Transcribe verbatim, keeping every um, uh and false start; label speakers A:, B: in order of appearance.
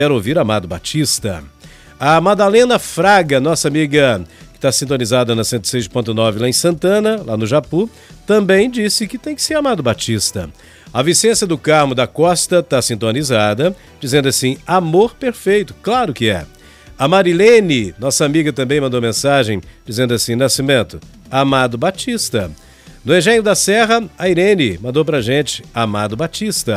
A: Quero ouvir Amado Batista. A Madalena Fraga, nossa amiga que está sintonizada na cento e seis ponto nove lá em Santana, lá no Japu, também disse que tem que ser Amado Batista. A Vicência do Carmo da Costa está sintonizada, dizendo assim, amor perfeito, claro que é. A Marilene, nossa amiga, também mandou mensagem, dizendo assim, Nascimento, Amado Batista. No Engenho da Serra, a Irene mandou pra gente, Amado Batista.